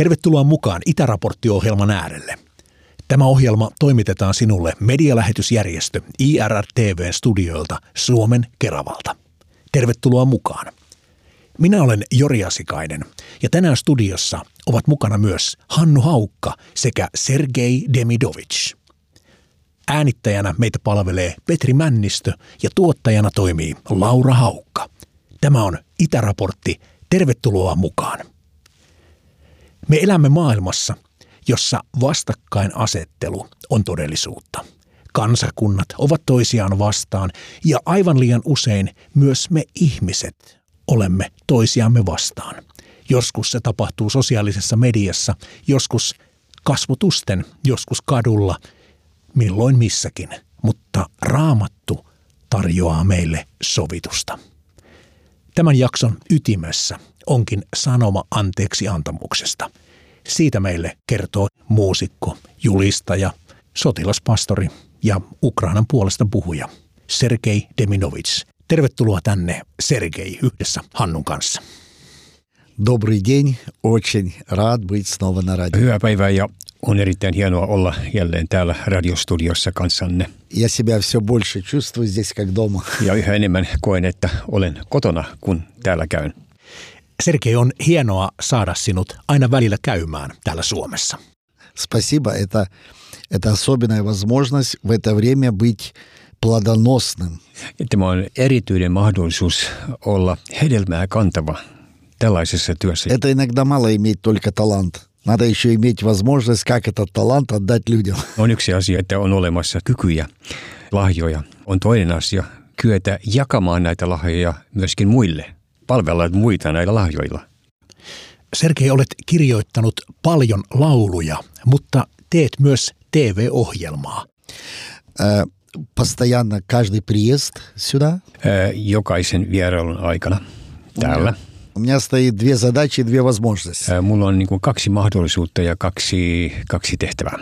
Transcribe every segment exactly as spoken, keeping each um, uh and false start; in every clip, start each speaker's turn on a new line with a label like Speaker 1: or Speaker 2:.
Speaker 1: Tervetuloa mukaan Itäraportti-ohjelman äärelle. Tämä ohjelma toimitetaan sinulle medialähetysjärjestö I R R T V:n studioilta Suomen Keravalta. Tervetuloa mukaan. Minä olen Jori Asikainen ja tänään studiossa ovat mukana myös Hannu Haukka sekä Sergei Demidovich. Äänittäjänä meitä palvelee Petri Männistö ja tuottajana toimii Laura Haukka. Tämä on Itäraportti. Tervetuloa mukaan. Me elämme maailmassa, jossa vastakkainasettelu on todellisuutta. Kansakunnat ovat toisiaan vastaan ja aivan liian usein myös me ihmiset olemme toisiamme vastaan. Joskus se tapahtuu sosiaalisessa mediassa, joskus kasvotusten, joskus kadulla, milloin missäkin, mutta Raamattu tarjoaa meille sovitusta. Tämän jakson ytimessä onkin sanoma anteeksiantamuksesta. Siitä meille kertoo muusikko, julistaja, sotilaspastori ja Ukrainan puolesta puhuja Sergei Demidovich. Tervetuloa tänne, Sergei, yhdessä Hannun kanssa.
Speaker 2: Добрый день, очень рад быть снова на радио.
Speaker 3: Hyvää päivää ja on erittäin hienoa olla jälleen täällä radiostudiossa kanssanne.
Speaker 2: Я себя все больше чувствую здесь как дома.
Speaker 3: Ja yhä enemmän koen, että olen kotona, kun täällä käyn.
Speaker 1: Sergei, on hienoa saada sinut aina välillä käymään täällä Suomessa.
Speaker 2: Спасибо, это, это особенная возможность в это время быть плодоносным.
Speaker 3: Tämä on erityinen mahdollisuus olla hedelmää kantava tällaisessa työssä.
Speaker 2: Это иногда мало иметь только талант. Надо еще иметь возможность, как этот талант отдать людям.
Speaker 3: On yksi asia, että on olemassa kykyjä, lahjoja. On toinen asia, kyetä jakamaan näitä lahjoja myöskin muille. Palvella muita näillä lahjoilla.
Speaker 1: Sergei, olet kirjoittanut paljon lauluja, mutta teet myös T V-ohjelmaa.
Speaker 2: Äh, постоянно каждый приезд сюда.
Speaker 3: Äh, jokaisen vierailun aikana täällä.
Speaker 2: У меня стоит две задачи и две возможности.
Speaker 3: Äh, mulla on niin kuin kaksi mahdollisuutta ja kaksi, kaksi tehtävää.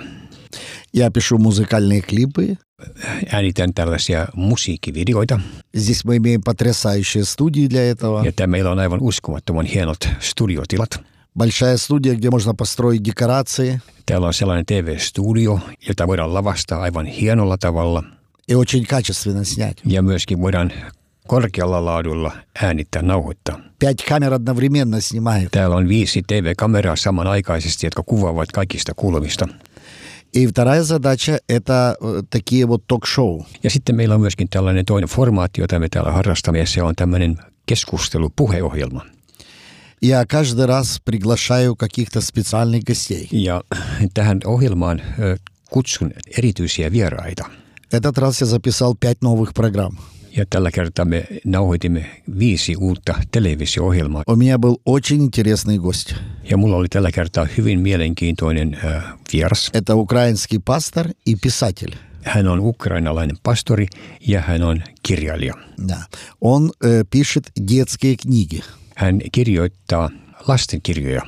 Speaker 2: Я пишу музыкальные клипы.
Speaker 3: Äänitän tällaisia musiikkivideoita.
Speaker 2: Здесь мы имеем потрясающие студии для этого.
Speaker 3: Ja tämä meillä on aivan uskomattoman hienot studiotilat.
Speaker 2: Большая студия, где можно построить декорации.
Speaker 3: Täällä on sellainen T V-studio, jota voidaan lavastaa aivan hienolla tavalla.
Speaker 2: И очень качественно снять.
Speaker 3: Ja myöskin voidaan korkealla laadulla äänittää, nauhoittaa.
Speaker 2: Пять камер одновременно снимает.
Speaker 3: Täällä on viisi T V-kameraa samanaikaisesti, jotka kuvaavat kaikista kulmista.
Speaker 2: И вторая задача – это такие вот ток-шоу.
Speaker 3: Ja sitten meillä on myöskin tällainen toinen formaatti, jota me täällä harrastamme, ja se on tämmöinen keskustelu, puheohjelma.
Speaker 2: Я каждый раз приглашаю каких-то специальных гостей.
Speaker 3: Ja tähän ohjelmaan kutsun erityisiä vieraita.
Speaker 2: Этот раз я записал пять новых программ.
Speaker 3: Ja tällä kertaa me nauhoitimme viisi uutta televisio-ohjelmaa.
Speaker 2: У меня был очень интересный гость.
Speaker 3: Ja mulla oli tällä kertaa hyvin mielenkiintoinen äh, vieras.
Speaker 2: Это украинский пастор и писатель.
Speaker 3: Hän on ukrainalainen pastori ja hän on kirjailija.
Speaker 2: Да. Он э, пишет детские книги.
Speaker 3: Hän kirjoittaa lastenkirjoja.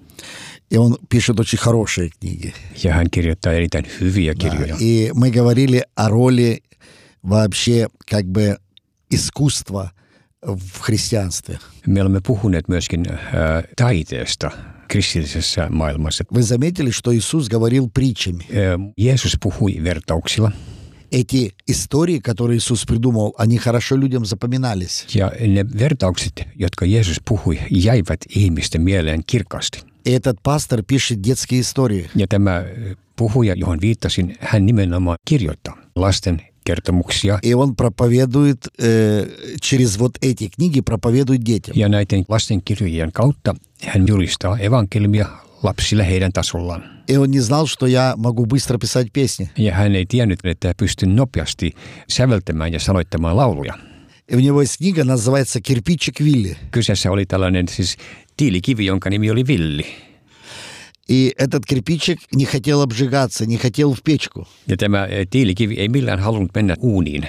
Speaker 2: И он пишет очень хорошие книги.
Speaker 3: Ja hän kirjoittaa erittäin hyviä kirjoja.
Speaker 2: Да. И мы говорили о роли вообще как бы искусства в христианстве.
Speaker 3: Me olemme puhuneet myöskin äh, taiteesta kristillisessä maailmassa.
Speaker 2: Вы заметили, что Иисус говорил притчами?
Speaker 3: Äh, Jeesus puhui vertauksilla.
Speaker 2: Эти истории, которые Иисус придумал, они хорошо людям запоминались.
Speaker 3: Ja ne vertaukset, jotka Jeesus puhui, jäivät ihmisten mieleen kirkkaasti.
Speaker 2: И этот пастор пишет детские истории.
Speaker 3: Ja tämä puhuja, johon viittasin, hän nimenomaan kirjoittaa lasten kertomuksia.
Speaker 2: И он проповедует, э, через вот эти книги проповедует детям.
Speaker 3: Ja näiden lastenkirjojen kautta hän julistaa evankeliumia lapsille heidän tasollaan.
Speaker 2: И он не знал, что я могу быстро писать песни.
Speaker 3: Ja hän ei tiennyt, että pystyn nopeasti säveltämään ja sanoittamaan lauluja.
Speaker 2: И у него есть книга, называется «Кирпичик Вилли».
Speaker 3: Kyseessä oli tällainen siis tiilikivi, jonka nimi oli Villi.
Speaker 2: И этот кирпичик не хотел обжигаться, не хотел в печку.
Speaker 3: Ja tämä tiilikivi ei millään halunnut mennä uuniin.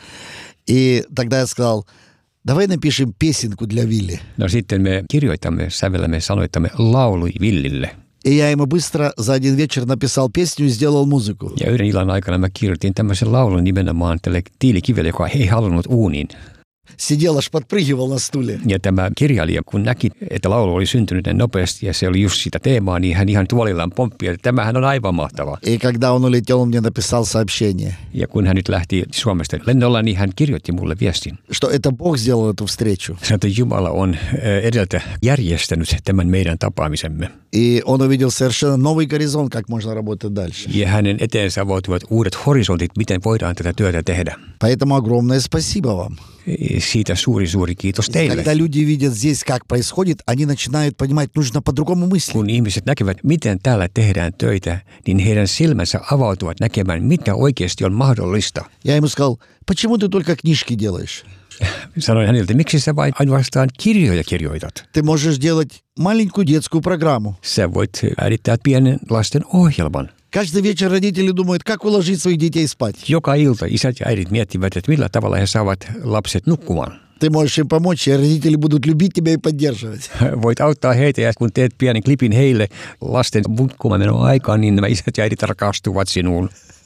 Speaker 2: И тогда я сказал, давай напишем песенку для Вилли.
Speaker 3: No sitten me kirjoitamme, sävellämme, sanoitamme laului Villille.
Speaker 2: И я ему быстро за один вечер написал песню и сделал музыку.
Speaker 3: Ja yhden illan aikana mä kirjoitin tämmöisen laulun nimenomaan tälle tiilikivelle, joka ei halunnut uuniin.
Speaker 2: Сидел, аж подпрыгивал на стуле.
Speaker 3: Ja tämä kirjailija, kun näki, että laulu oli syntynyt nopeasti ja se oli just sitä teemaa, niin hän ihan tuolillaan pomppi, että tämähän on aivan mahtavaa.
Speaker 2: И когда он улетел, он мне написал сообщение.
Speaker 3: Ja kun hän nyt lähti Suomesta lennolla, niin hän kirjoitti mulle viestin.
Speaker 2: Что это Бог сделал эту встречу.
Speaker 3: Sanoi, että Jumala on edeltä järjestänyt tämän meidän tapaamisemme.
Speaker 2: И он увидел совершенно новый горизонт, как можно работать дальше.
Speaker 3: Ja hänen eteensä avautuvat uudet horisontit, miten voidaan tätä työtä tehdä.
Speaker 2: Поэтому огромное спасибо вам.
Speaker 3: Siitä suuri, suuri kiitos teille.
Speaker 2: Когда люди видят здесь, как происходит, они начинают понимать, нужно по-другому мыслить.
Speaker 3: Kun ihmiset näkevät, miten täällä tehdään töitä, niin heidän silmänsä avautuvat näkemään, mitkä oikeasti on mahdollista.
Speaker 2: Я ему сказал, почему ты только книжки делаешь?
Speaker 3: Sanoin häneltä, miksi sä vain ainoastaan kirjoja kirjoitat?
Speaker 2: Ты можешь делать маленькую детскую программу.
Speaker 3: Sä voit äänittää pienen lasten ohjelman.
Speaker 2: Каждый вечер родители думают, как уложить своих детей спать.
Speaker 3: Joka ilta isät ja äidit miettivät, että millä tavalla he saavat lapset nukkumaan.
Speaker 2: Ты можешь им помочь, и родители будут любить тебя и поддерживать.
Speaker 3: Voit auttaa heitä ja kun teet pienen klipin heille lasten nukkumaan aikaan, niin nämä isät ja äidit rakastuvat sinuun.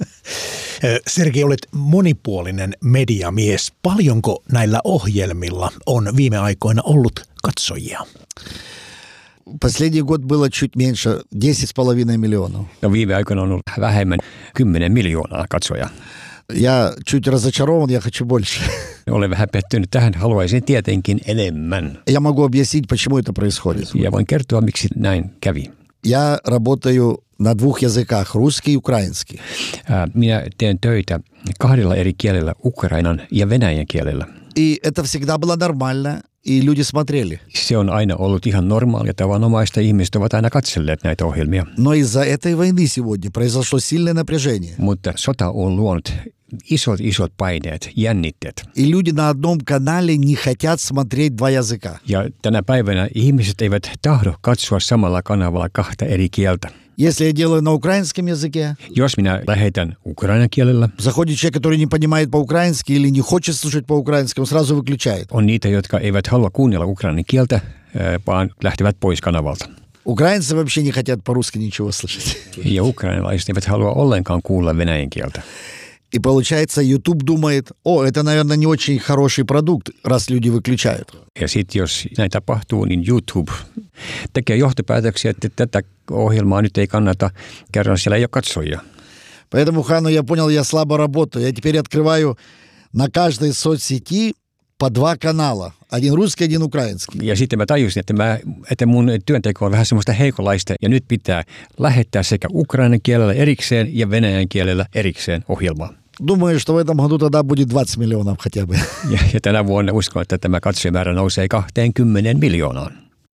Speaker 1: Sergei, olet monipuolinen mediamies. Paljonko näillä ohjelmilla on viime aikoina ollut katsojia?
Speaker 2: Последний год было чуть меньше, десять с половиной миллионов.
Speaker 3: No viime aikoina on ollut vähemmän kymmenen miljoonaa katsojaa.
Speaker 2: Я чуть разочарован, я хочу больше.
Speaker 3: Olen vähän pettynyt tähän, haluaisin tietenkin enemmän.
Speaker 2: Я могу объяснить, почему это происходит.
Speaker 3: Ja voin kertoa, miksi näin kävi.
Speaker 2: Я работаю на двух языках, русский и украинский.
Speaker 3: Minä teen töitä kahdella eri kielellä, ukrainan ja venäjän kielellä.
Speaker 2: И это всегда было нормально, и люди смотрели.
Speaker 3: Se on aina ollut ihan normaalia, tavanomaista, ihmiset ovat aina katselleet näitä ohjelmia.
Speaker 2: Но из-за этой войны сегодня произошло сильное напряжение.
Speaker 3: Mutta sota on luonut isot, isot paineet, jännitteet.
Speaker 2: И люди на одном канале не хотят смотреть два языка.
Speaker 3: Ja tänä päivänä ihmiset eivät tahdo katsoa samalla kanavalla kahta eri kieltä.
Speaker 2: Если я делаю на украинском языке,
Speaker 3: Jos minä lähetän ukrainan kielellä,
Speaker 2: заходит человек, который не понимает по-украински или не хочет слушать по-украински, он сразу выключает.
Speaker 3: on niitä, jotka eivät halua kuunnella ukrainan kieltä, vaan lähtevät pois kanavalta.
Speaker 2: Украинцы вообще не хотят по-русски ничего слышать.
Speaker 3: Ja ukrainalaiset eivät halua ollenkaan kuulla venäjän kieltä.
Speaker 2: И получается, YouTube думает, о, это, наверное, не очень хороший продукт, раз люди выключают.
Speaker 3: Ja sitten jos näin tapahtuu, niin YouTube tekee johtopäätöksiä, että tätä ohjelmaa nyt ei kannata, kerran siellä ei ole katsojia.
Speaker 2: Поэтому, Хану, я понял, я слабо работаю. Я теперь открываю на каждой соцсети по два канала. Один русский, один украинский.
Speaker 3: Ja sitten mä tajusin, että, mä, että mun työnteko on vähän semmoista heikolaista ja nyt pitää lähettää sekä ukrainan kielellä erikseen ja venäjän kielellä erikseen ohjelmaa.
Speaker 2: Думаю, что в этом году тогда будет двадцать миллионов хотя бы.
Speaker 3: Ja, ja tänä vuonna uskon, että tämä katsojamäärä nousee kaksikymmentä miljoonaan.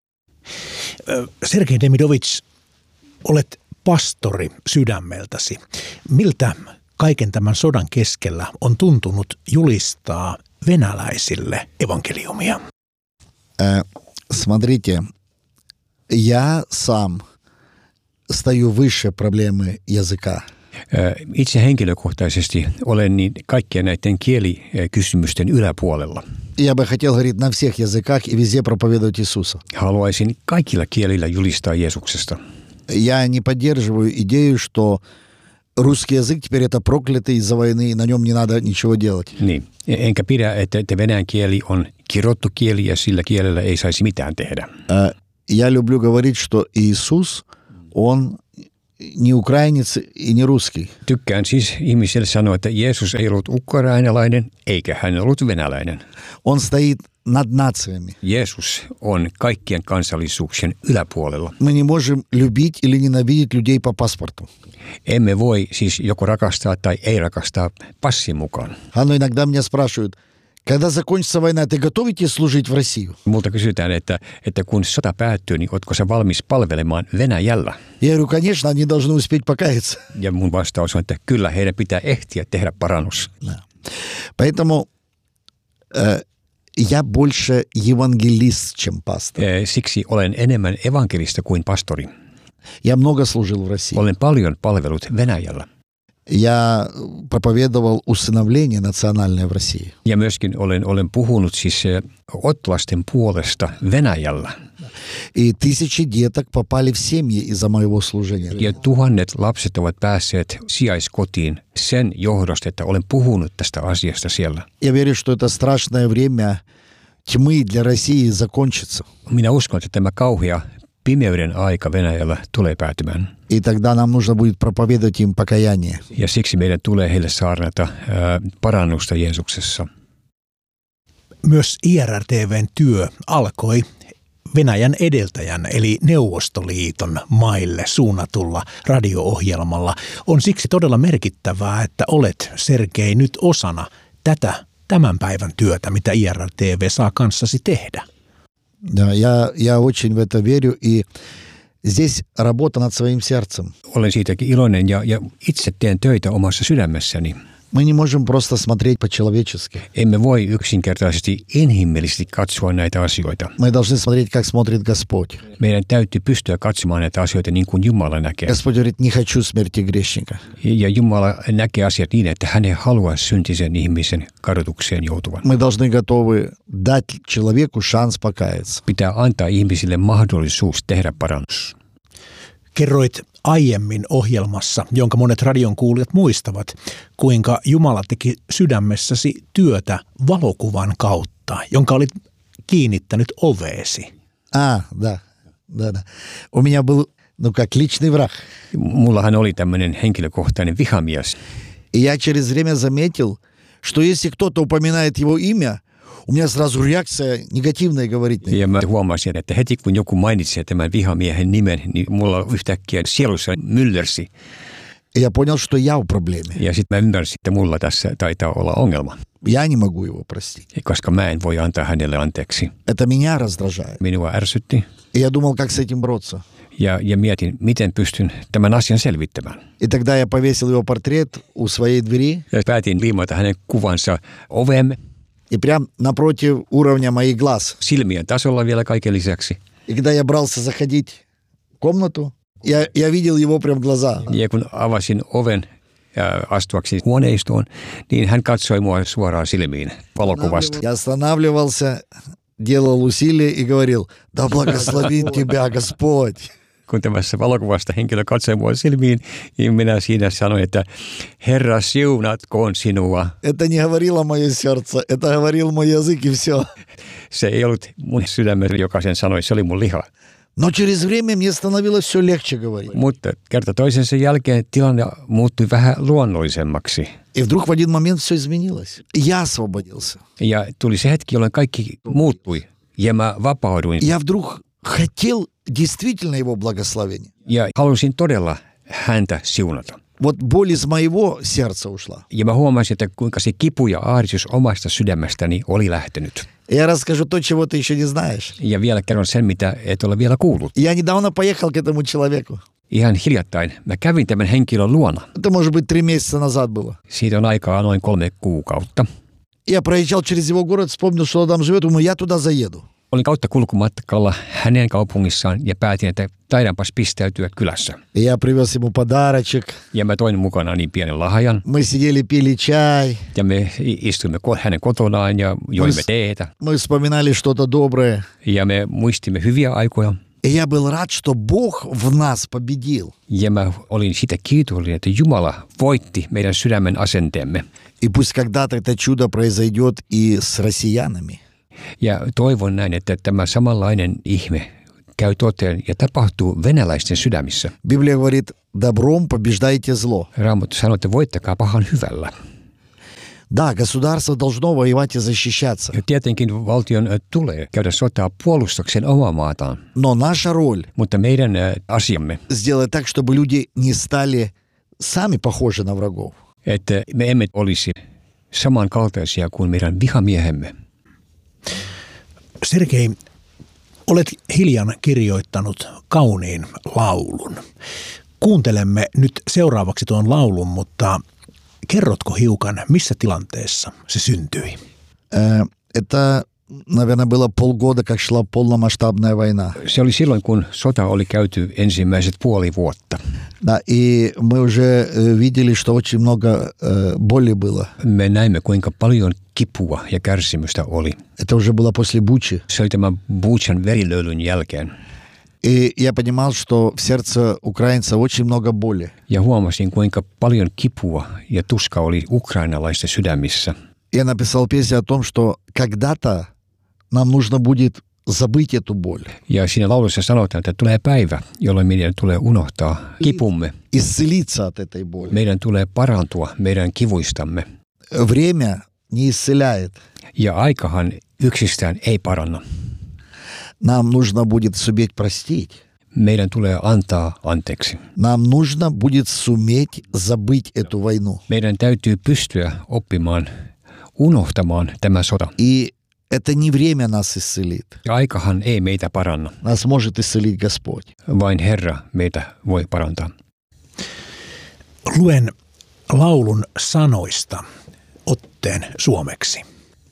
Speaker 1: Sergei Demidovits, olet pastori sydämeltäsi. Miltä kaiken tämän sodan keskellä on tuntunut julistaa venäläisille evankeliumia?
Speaker 2: Э, смотрите, я сам стою выше проблемы языка.
Speaker 3: Itse henkilökohtaisesti olen niin kaikkien näiden kielikysymysten yläpuolella.
Speaker 2: Я бы хотел говорить на всех языках и везде проповедовать Иисуса.
Speaker 3: Haluaisin kaikilla kielillä julistaa Jeesuksesta.
Speaker 2: Я не поддерживаю идею, что русский язык теперь это проклятый из-за войны, и на нем не надо ничего делать.
Speaker 3: Niin. Enkä pidä, että, että venäjän kieli on kirottu kieli ja sillä kielellä ei saisi mitään tehdä.
Speaker 2: Я люблю говорить, что Иисус, он не украинец и не русский.
Speaker 3: Tykkään siis ihmisille sanoa, että Jeesus ei ollut ukrainalainen eikä hän ollut venäläinen.
Speaker 2: Он стоит над нациями.
Speaker 3: Jeesus on kaikkien kansallisuuksien yläpuolella.
Speaker 2: Мы не можем любить или ненавидеть людей по паспорту.
Speaker 3: Emme voi siis joko rakastaa tai ei rakastaa passin mukaan.
Speaker 2: Оно иногда меня спрашивают, когда закончится война, ты готов идти служить в Россию?
Speaker 3: Multa kysytään, että, että kun sota päättyy, niin ootko sä valmis palvelemaan Venäjällä?
Speaker 2: Я говорю, конечно, они должны успеть покаяться.
Speaker 3: Ja mun vastaus on, että kyllä heidän pitää ehtiä tehdä parannus.
Speaker 2: Поэтому э, я больше евангелист, чем пастор.
Speaker 3: Siksi olen enemmän evankelista kuin pastori.
Speaker 2: Я много служил в России.
Speaker 3: Olen paljon palvellut Venäjällä.
Speaker 2: Я проповедовал усыновление национальное в России.
Speaker 3: Ja myöskin olen, olen puhunut siis ottolasten puolesta Venäjällä.
Speaker 2: И тысячи деток попали в семьи из-за моего служения.
Speaker 3: Ja tuhannet lapset ovat päässeet sijaiskotiin sen johdosta, että olen puhunut tästä asiasta siellä.
Speaker 2: Я верю, что это страшное время тьмы для России закончится.
Speaker 3: Minä uskon, että tämä kauhea pimeyden aika Venäjällä tulee päätymään.
Speaker 2: И тогда нам нужно будет проповедовать им покаяние.
Speaker 3: Ja siksi meidän tulee heille saarnata ää, parannusta Jeesuksessa.
Speaker 1: Myös I R R T V:n työ alkoi Venäjän edeltäjän eli Neuvostoliiton maille suunnatulla radio-ohjelmalla. On siksi todella merkittävää, että olet, Sergei, nyt osana tätä tämän päivän työtä, mitä I R R T V saa kanssasi tehdä.
Speaker 2: Да, я, я очень в это верю, и здесь работа над своим сердцем.
Speaker 3: Olen siitäkin iloinen ja, ja itse teen töitä omassa sydämessäni.
Speaker 2: Мы не можем просто смотреть по-человечески.
Speaker 3: Emme voi yksinkertaisesti inhimillisesti katsoa näitä asioita.
Speaker 2: Мы должны смотреть, как смотрит Господь.
Speaker 3: Meidän täytyy pystyä katsomaan näitä asioita niin kuin Jumala näkee.
Speaker 2: Господь говорит, не хочу смерти грешника.
Speaker 3: Ja Jumala näkee asiat niin, että hän ei halua syntisen ihmisen kadotukseen joutuvan.
Speaker 2: Мы должны готовы дать человеку шанс покаяться.
Speaker 3: Pitää antaa ihmisille mahdollisuus tehdä parannus.
Speaker 1: Kerroit aiemmin ohjelmassa, jonka monet radion kuulijat muistavat, kuinka Jumala teki sydämessäsi työtä valokuvan kautta, jonka olit kiinnittänyt oveesi.
Speaker 2: А, да, да, да. У меня был, ну как, личный враг.
Speaker 3: Mullahan oli tämmöinen henkilökohtainen vihamies.
Speaker 2: И я через время заметил, что если кто-то упоминает его имя, у меня сразу реакция негативная говорить.
Speaker 3: Ja mä huomasin, että heti kun joku mainitsi tämän vihamiehen nimen, niin mulla yhtäkkiä sielussa myllersi.
Speaker 2: И я понял, что я в проблеме.
Speaker 3: Ja sitten mä ymmärsin, että mulla tässä taitaa olla ongelma.
Speaker 2: Я не могу его простить.
Speaker 3: Koska mä en voi antaa hänelle anteeksi.
Speaker 2: Это меня раздражает.
Speaker 3: Minua ärsytti.
Speaker 2: И я думал, как с этим бороться.
Speaker 3: Ja, ja mietin, miten pystyn tämän asian selvittämään.
Speaker 2: И тогда я повесил его портрет у своей двери.
Speaker 3: Ja päätin liimata hänen kuvansa ovemme.
Speaker 2: И прям напротив уровня моих глаз.
Speaker 3: Silmien tasolla vielä kaiken lisäksi.
Speaker 2: И когда я брался заходить в комнату, я, я видел его прям в глаза.
Speaker 3: Ja kun avasin oven ja astuakseni huoneistoon, niin hän katsoi mua suoraan silmiin valokuvasta.
Speaker 2: Я останавливался, делал усилия и говорил, да благословит тебя Господь.
Speaker 3: Kun tämässä valokuvasta henkilö katsoi mua silmiin, niin minä siinä sanoin, että Herra siunatkoon sinua.
Speaker 2: Это не говорило мое сердце, это говорил мой язык и все.
Speaker 3: Se ei ollut mun sydämeni, joka sen sanoi, se oli mun liha.
Speaker 2: Но через время мне становилось все легче говорить.
Speaker 3: Mutta kerta toisensa jälkeen tilanne muuttui vähän luonnollisemmaksi.
Speaker 2: И вдруг в один момент все изменилось. Я освободился.
Speaker 3: Ja tuli se hetki, jolloin kaikki muuttui ja mä vapauduin.
Speaker 2: Я вдруг хотел действительно его благословения.
Speaker 3: Ja halusin todella häntä siunata.
Speaker 2: Вот боль из моего сердца ушла.
Speaker 3: Ja mä huomasin, että kuinka se kipu ja ahdistus omasta sydämestäni oli lähtenyt.
Speaker 2: Я расскажу то, чего ты еще не знаешь.
Speaker 3: Ja vielä kerron sen, mitä et ole vielä kuullut.
Speaker 2: Я недавно поехал к этому человеку.
Speaker 3: Ihan hiljattain mä kävin tämän henkilön luona.
Speaker 2: Это, может быть, три месяца назад было.
Speaker 3: Siitä on aikaa noin kolme kuukautta.
Speaker 2: Я проезжал через его город, вспомнил, что он там живет, думаю, я туда заеду.
Speaker 3: Olin kautta kulkumatkalla hänen kaupungissaan ja päätin, että taidanpas pistäytyä kylässä.
Speaker 2: Я привез ему подарочек.
Speaker 3: Ja mä toin mukana niin pienen lahjan.
Speaker 2: Мы сидели, пили чай.
Speaker 3: Ja me istuimme hänen kotonaan ja joimme teetä.
Speaker 2: Мы вспоминали что-то доброе.
Speaker 3: Ja me muistimme hyviä aikoja.
Speaker 2: И я был рад, что Бог в нас победил.
Speaker 3: Ja mä olin sitä kiitollinen, että Jumala voitti meidän sydämen asenteemme.
Speaker 2: И пусть когда-то это чудо произойдет и с россиянами.
Speaker 3: Ja toivon näin, että tämä samanlainen ihme käy toteen ja tapahtuu venäläisten sydämissä.
Speaker 2: Библия говорит, добром побеждайте зло.
Speaker 3: Raamattu sanoo, että voittakaa pahan hyvällä.
Speaker 2: Да, государство должно воевать и защищаться.
Speaker 3: Ja tietenkin valtion tulee käydä sotaa puolustuksen omaa maataan.
Speaker 2: Но наша роль
Speaker 3: Mutta meidän asiamme,
Speaker 2: сделать так, чтобы люди не стали сами похожи на врагов.
Speaker 3: että me emme olisi samankaltaisia kuin meidän vihamiehemme.
Speaker 1: Sergei, olet hiljan kirjoittanut kauniin laulun. Kuuntelemme nyt seuraavaksi tuon laulun, mutta kerrotko hiukan, missä tilanteessa se syntyi?
Speaker 2: Это, наверное, было полгода, как шла полномасштабная война.
Speaker 3: Se oli silloin, kun sota oli käyty ensimmäiset puoli vuotta.
Speaker 2: Да, и мы уже видели, что очень много боли было.
Speaker 3: Me näimme, kuinka paljon kipua ja kärsimystä oli.
Speaker 2: Это уже было после Бучи.
Speaker 3: Se oli tämän Buchan verilöylyn jälkeen.
Speaker 2: И я понимал, что в сердце украинца очень много боли.
Speaker 3: Ja huomasin, kuinka paljon kipua ja tuska oli ukrainalaisten sydämissä.
Speaker 2: Я написал песню о том, что когда-то нам нужно будет забыть эту боль.
Speaker 3: Ja siinä laulussa sanotaan, että tulee päivä, jolloin meidän tulee unohtaa kipumme.
Speaker 2: Исцелиться от этой боли.
Speaker 3: Meidän tulee parantua meidän kivuistamme.
Speaker 2: Время не исцеляет.
Speaker 3: Ja aikahan yksistään ei paranna.
Speaker 2: Нам нужно будет суметь простить.
Speaker 3: Meidän tulee antaa anteeksi.
Speaker 2: Нам нужно будет суметь забыть эту войну.
Speaker 3: Meidän täytyy pystyä oppimaan, unohtamaan tämä sota.
Speaker 2: И это не время нас исцелит.
Speaker 3: Ja aikahan ei meitä paranna.
Speaker 2: Нас может исцелить Господь.
Speaker 3: Vain Herra meitä voi parantaa.
Speaker 1: Luen laulun sanoista otteen suomeksi.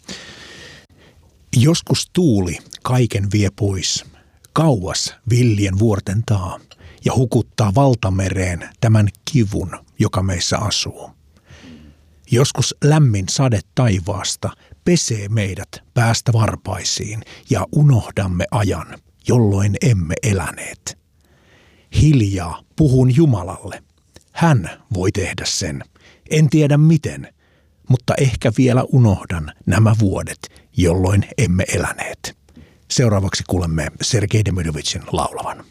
Speaker 1: Joskus tuuli kaiken vie pois, kauas villien vuorten taa, ja hukuttaa valtamereen tämän kivun, joka meissä asuu. Joskus lämmin sade taivaasta pesee meidät päästä varpaisiin, ja unohdamme ajan, jolloin emme eläneet. Hiljaa puhun Jumalalle. Hän voi tehdä sen. En tiedä miten, mutta ehkä vielä unohdan nämä vuodet, jolloin emme eläneet. Seuraavaksi kuulemme Sergei Demidovicin laulavan.